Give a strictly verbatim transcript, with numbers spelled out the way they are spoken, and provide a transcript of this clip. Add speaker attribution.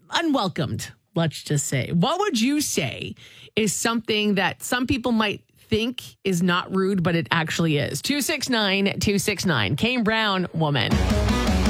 Speaker 1: unwelcomed, let's just say. What would you say is something that some people might think is not rude, but it actually is? two six nine, two six nine. Kane Brown, woman.